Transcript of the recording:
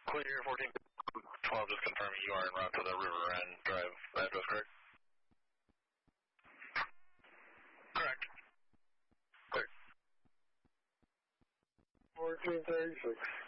Clear 1412, just confirming you are en route to the River End Drive address, correct? Correct. Clear. 1436.